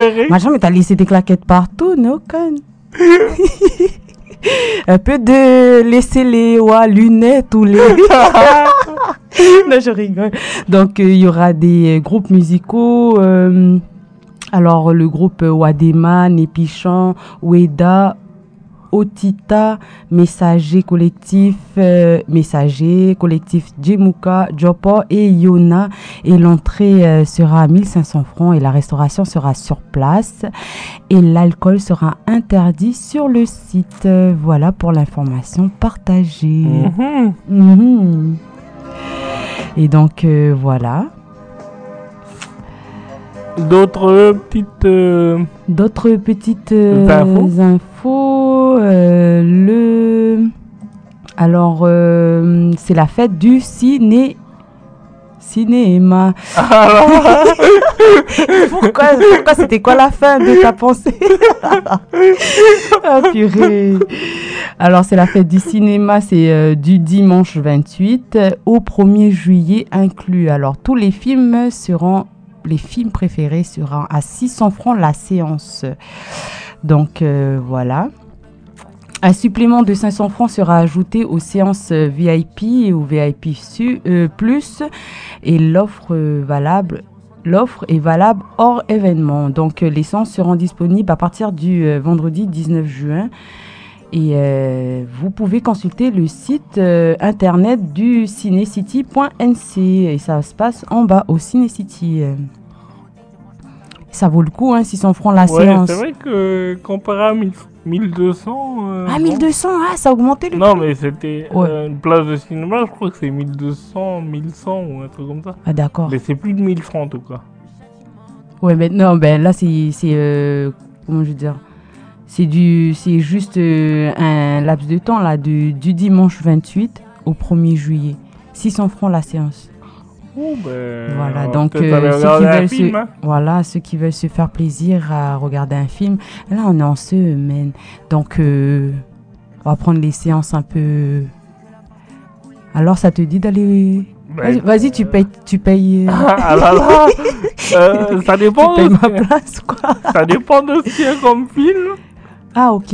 Machin, mais t'as laissé des claquettes partout, non, con. Un peu de laisser les lunettes ou les... Non, je rigole. Donc, il y aura des groupes musicaux. Alors, le groupe Wadema, Népichan, Oueda, Otita, Messager collectif Djemouka, Djopo et Yona. Et l'entrée sera à 1500 francs et la restauration sera sur place. Et l'alcool sera interdit sur le site. Voilà pour l'information partagée. Et donc, voilà. D'autres petites infos. Alors, c'est la fête du cinéma. Pourquoi c'était quoi la fin de ta pensée? Ah, purée. Alors, c'est la fête du cinéma, c'est du dimanche 28 au 1er juillet inclus. Alors, tous les films préférés seront à 600 francs la séance. Donc, voilà. Un supplément de 500 francs sera ajouté aux séances VIP ou VIP plus et l'offre est valable hors événement. Donc, les séances seront disponibles à partir du vendredi 19 juin. Et vous pouvez consulter le site internet du cinecity.nc et ça se passe en bas au Cinecity. Ça vaut le coup, 600 francs la séance. C'est vrai que comparé à 1200... 1200, ça a augmenté le prix. Non, mais c'était une place de cinéma, je crois que c'est 1200, 1100 ou un truc comme ça. Ah, d'accord. Mais c'est plus de 1000 francs en tout cas. Ouais, mais non, là, c'est comment je veux dire, c'est juste un laps de temps là, du dimanche 28 au 1er juillet. 600 francs la séance. Voilà, donc ceux qui veulent se faire plaisir à regarder un film, là on est en semaine, donc on va prendre les séances un peu. Alors ça te dit d'aller... Vas-y, tu payes. Ah là là. Ça dépend. Tu payes ma place, quoi. Ça dépend de ce qu'il y a comme film. Ah, ok.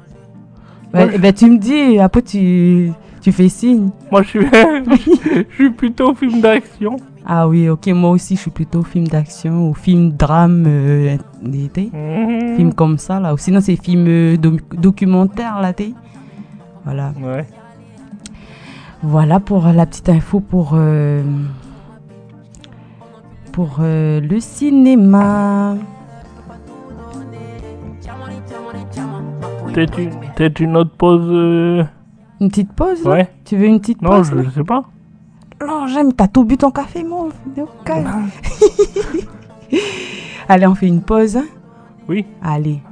Tu me dis, après tu fais signe. Moi, je suis plutôt film d'action. Ah oui, ok. Moi aussi, je suis plutôt film d'action ou film drame, film comme ça, là. Ou sinon, c'est film documentaire, là, Voilà. Ouais. Voilà pour la petite info pour le cinéma. Peut-être une autre pause. Une petite pause? Ouais. Tu veux une petite pause? Non, je sais pas. Non, t'as tout bu ton café, mon. Allez, on fait une pause. Oui. Allez.